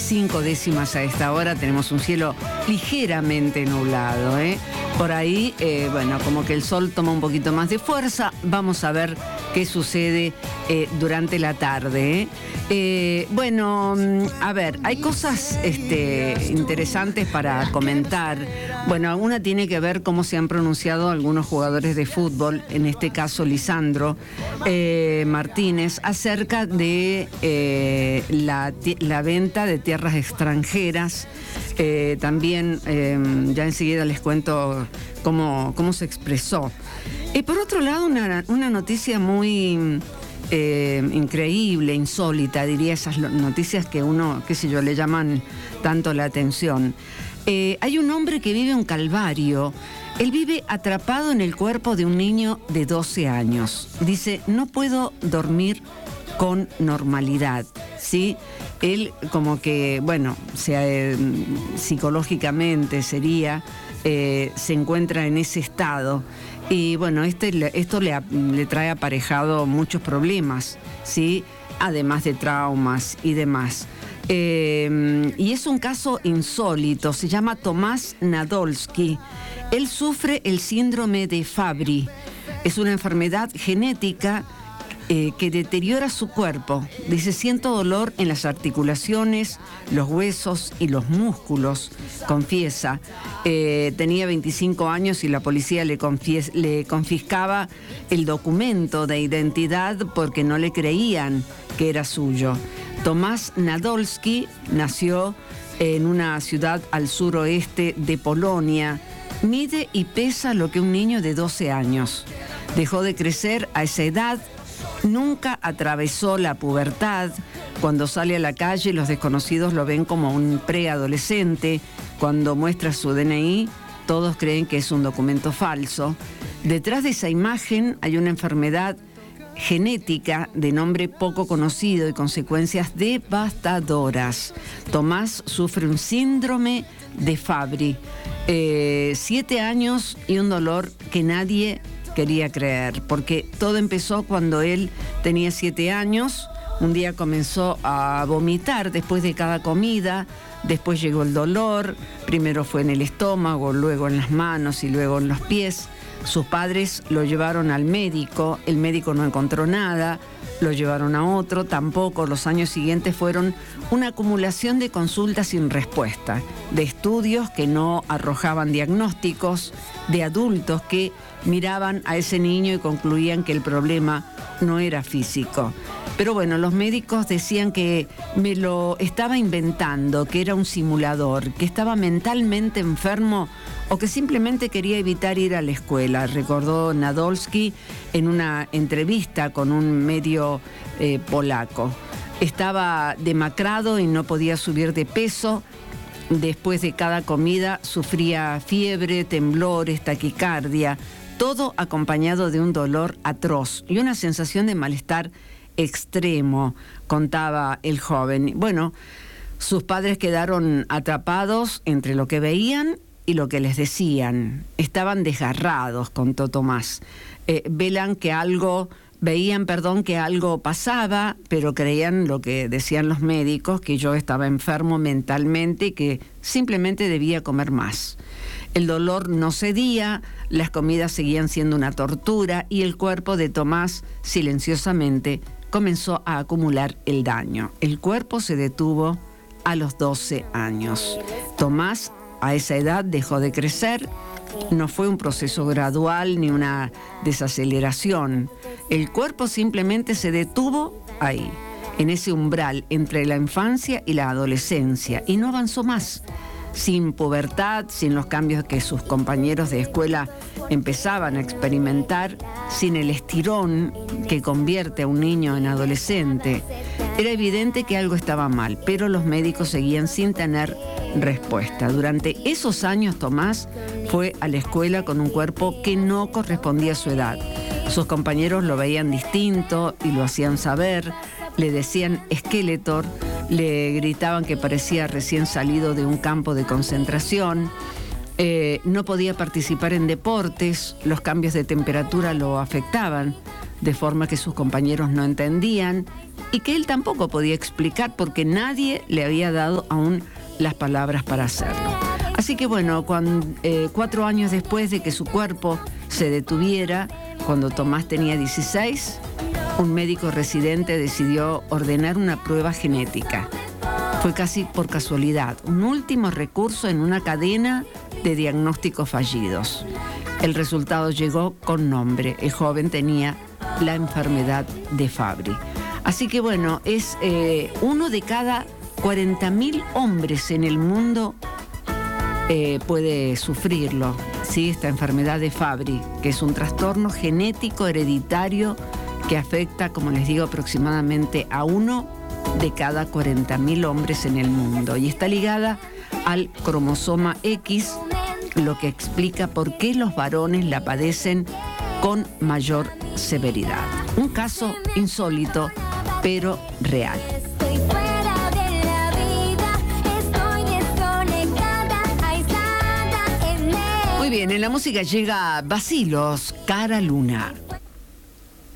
5 décimas a esta hora. Tenemos un cielo ligeramente nublado, ¿eh? Por ahí, bueno, como que el sol toma un poquito más de fuerza. Vamos a ver qué sucede durante la tarde, ¿eh? Bueno, a ver, hay cosas interesantes para comentar. Bueno, una tiene que ver cómo se han pronunciado algunos jugadores de fútbol, en este caso Lisandro Martínez, acerca de la venta de tierras extranjeras. También, ya enseguida les cuento cómo se expresó. Por otro lado, una noticia muy increíble, insólita, diría, esas noticias que uno, qué sé yo, le llaman tanto la atención. Hay un hombre que vive un calvario. Él vive atrapado en el cuerpo de un niño de 12 años. Dice, no puedo dormir con normalidad, ¿sí? Él como que, bueno, psicológicamente sería, se encuentra en ese estado. Y bueno, esto le trae aparejado muchos problemas, ¿sí? Además de traumas y demás. Y es un caso insólito, se llama Tomás Nadolski. Él sufre el síndrome de Fabry. Es una enfermedad genética que deteriora su cuerpo. Dice, siento dolor en las articulaciones, los huesos y los músculos, confiesa. Tenía 25 años y la policía le confiscaba el documento de identidad porque no le creían que era suyo. Tomás Nadolski nació en una ciudad al suroeste de Polonia. Mide y pesa lo que un niño de 12 años. Dejó de crecer a esa edad. Nunca atravesó la pubertad. Cuando sale a la calle, los desconocidos lo ven como un preadolescente. Cuando muestra su DNI, todos creen que es un documento falso. Detrás de esa imagen hay una enfermedad genética de nombre poco conocido y consecuencias devastadoras. Tomás sufre un síndrome de Fabry. 7 años y un dolor que nadie quería creer, porque todo empezó cuando él tenía 7 años. Un día comenzó a vomitar después de cada comida, después llegó el dolor, primero fue en el estómago, luego en las manos y luego en los pies. Sus padres lo llevaron al médico, el médico no encontró nada, lo llevaron a otro, tampoco. Los años siguientes fueron una acumulación de consultas sin respuesta, de estudios que no arrojaban diagnósticos, de adultos que miraban a ese niño y concluían que el problema no era físico. Pero bueno, los médicos decían que me lo estaba inventando, que era un simulador, que estaba mentalmente enfermo o que simplemente quería evitar ir a la escuela, recordó Nadolski en una entrevista con un medio polaco. Estaba demacrado y no podía subir de peso. Después de cada comida sufría fiebre, temblores, taquicardia, todo acompañado de un dolor atroz y una sensación de malestar extremo, contaba el joven. Bueno, sus padres quedaron atrapados entre lo que veían y lo que les decían. Estaban desgarrados, contó Tomás. Veían que algo pasaba, pero creían lo que decían los médicos, que yo estaba enfermo mentalmente y que simplemente debía comer más. El dolor no cedía, las comidas seguían siendo una tortura y el cuerpo de Tomás silenciosamente comenzó a acumular el daño. El cuerpo se detuvo a los 12 años. Tomás a esa edad dejó de crecer. No fue un proceso gradual ni una desaceleración. El cuerpo simplemente se detuvo ahí, en ese umbral entre la infancia y la adolescencia, y no avanzó más. Sin pubertad, sin los cambios que sus compañeros de escuela empezaban a experimentar, sin el estirón que convierte a un niño en adolescente. Era evidente que algo estaba mal, pero los médicos seguían sin tener respuesta. Durante esos años, Tomás fue a la escuela con un cuerpo que no correspondía a su edad. Sus compañeros lo veían distinto y lo hacían saber. Le decían Skeletor, le gritaban que parecía recién salido de un campo de concentración. No podía participar en deportes, los cambios de temperatura lo afectaban, de forma que sus compañeros no entendían y que él tampoco podía explicar porque nadie le había dado aún las palabras para hacerlo. Así que bueno, 4 años después de que su cuerpo se detuviera, cuando Tomás tenía 16, un médico residente decidió ordenar una prueba genética. Fue casi por casualidad, un último recurso en una cadena de diagnósticos fallidos. El resultado llegó con nombre. El joven tenía la enfermedad de Fabry. Así que bueno, es uno de cada 40.000 hombres en el mundo puede sufrirlo, ¿sí? Esta enfermedad de Fabry, que es un trastorno genético hereditario que afecta, como les digo, aproximadamente a uno de cada 40.000 hombres en el mundo y está ligada al cromosoma X, lo que explica por qué los varones la padecen con mayor severidad. Un caso insólito, pero real. Muy bien, en la música llega Bacilos, Cara Luna.